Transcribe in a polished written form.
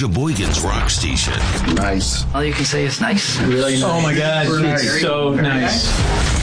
Sheboygan's Rock Station. Nice. All you can say is nice. Really nice. Oh my God, it's so nice.